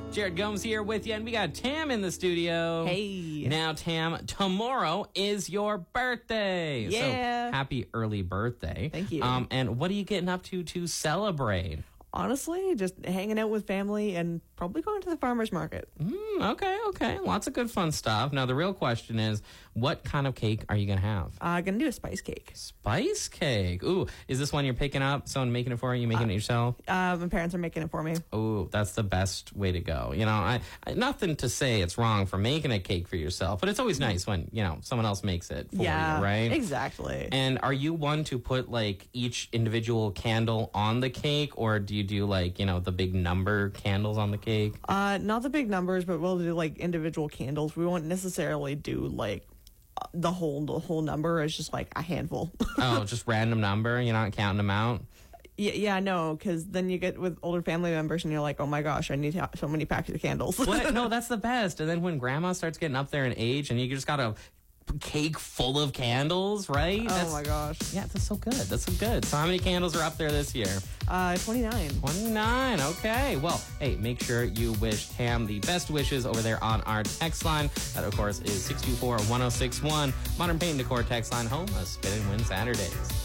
Jared Gomes here with you, and we got Tam in the studio. Hey. Now, Tam, tomorrow is your birthday. Yeah. So happy early birthday. Thank you. And what are you getting up to celebrate? Honestly, just hanging out with family and probably going to the farmer's market. Okay. Lots of good fun stuff. Now, the real question is, what kind of cake are you going to have? Gonna do a spice cake. Spice cake. Ooh, is this one you're picking up? Someone making it for you? You making it yourself? My parents are making it for me. Ooh, that's the best way to go. You know, I nothing to say it's wrong for making a cake for yourself, but it's always nice when, someone else makes it for you, right? Exactly. And are you one to put, like, each individual candle on the cake, or do you do, like, the big number candles on the cake? Not the big numbers, but we'll do, like, individual candles. We won't necessarily do, like, the whole number. It's just, like, a handful. Oh, just random number? You're not counting them out? Yeah, no, because then you get with older family members and you're like, oh my gosh, I need so many packs of candles. What? No, that's the best. And then when grandma starts getting up there in age and you just got a cake full of candles, right? Oh my gosh. Yeah, that's so good. So how many candles are up there this year? 29. 29. Okay. Well, hey, make sure you wish Tam the best wishes over there on our text line. That, of course, is 624-1061. Modern Paint and Decor text line, home of Spin and Win Saturdays.